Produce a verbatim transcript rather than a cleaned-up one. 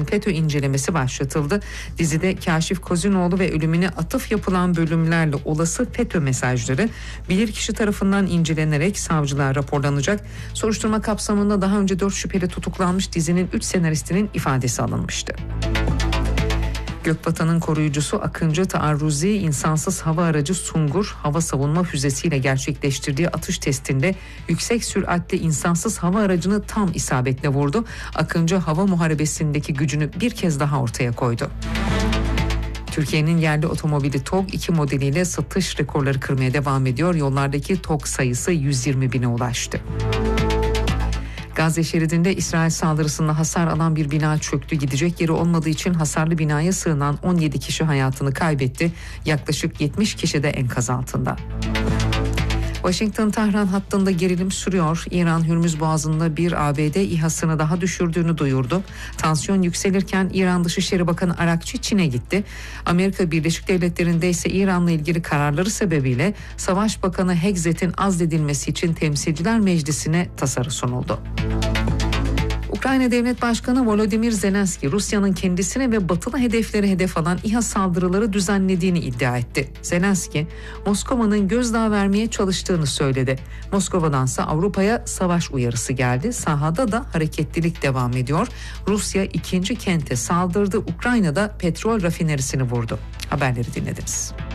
FETÖ incelemesi başlatıldı. Dizide Kaşif Kozinoğlu ve ölümüne atıf yapılan bölümlerle olası FETÖ mesajları bilirkişi tarafından incelenerek savcılığa raporlanacak. Soruşturma kapsamında daha önce dört şüpheli tutuklanmış dizinin üç senaristinin ifadesi alınmıştı. Gökbatan'ın koruyucusu Akıncı taarruzi insansız hava aracı Sungur hava savunma füzesiyle gerçekleştirdiği atış testinde yüksek süratli insansız hava aracını tam isabetle vurdu. Akıncı hava muharebesindeki gücünü bir kez daha ortaya koydu. Türkiye'nin yerli otomobili TOG iki modeliyle satış rekorları kırmaya devam ediyor. Yollardaki TOG sayısı yüz yirmi bine ulaştı. Gazze şeridinde İsrail saldırısında hasar alan bir bina çöktü. Gidecek yeri olmadığı için hasarlı binaya sığınan on yedi kişi hayatını kaybetti. Yaklaşık yetmiş kişi de enkaz altında. Washington-Tahran hattında gerilim sürüyor. İran Hürmüz Boğazı'nda bir A B D İHA'sını daha düşürdüğünü duyurdu. Tansiyon yükselirken İran Dışişleri Bakanı Arakçı Çin'e gitti. Amerika Birleşik Devletleri'nde ise İran'la ilgili kararları sebebiyle Savaş Bakanı Hegzet'in azledilmesi için Temsilciler Meclisi'ne tasarı sunuldu. Ukrayna Devlet Başkanı Volodymyr Zelenski, Rusya'nın kendisine ve batılı hedefleri hedef alan İHA saldırıları düzenlediğini iddia etti. Zelenski, Moskova'nın gözdağı vermeye çalıştığını söyledi. Moskova'dansa Avrupa'ya savaş uyarısı geldi. Sahada da hareketlilik devam ediyor. Rusya ikinci kente saldırdı. Ukrayna'da petrol rafinerisini vurdu. Haberleri dinlediniz.